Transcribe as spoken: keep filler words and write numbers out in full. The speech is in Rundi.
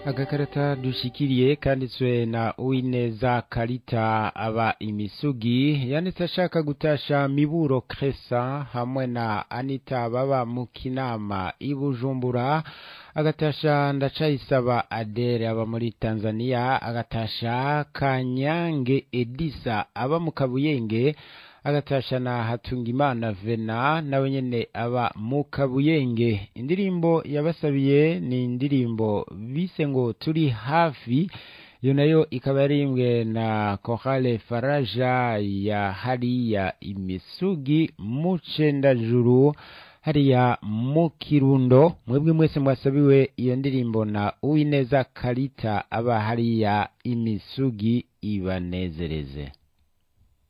Agakarata dushikiriye kanditswe na Uwineza Karita aba imisugi yanditse ashaka gutasha Miburo Cresa hamwe na Anita baba mu Kinama i Bujumbura, agatasha Ndacayisaba Adere aba muri Tanzania, agatasha Kanyange Edisa aba mu Kabuyenge, agatasha na Hatungimana Vena nawe nyene aba mu Kabuyenge. Indirimbo yabasabiye ni indirimbo bise ngo turi hafi, yo nayo ikaba yarimbwe na Chorale Faraja ya hariya imisugi mu Cendajuru hariya mu Kirundo. Mwebwe mwese mwasabiwe iyo ndirimbo na Uwineza Karita aba hariya imisugi ibanezereze.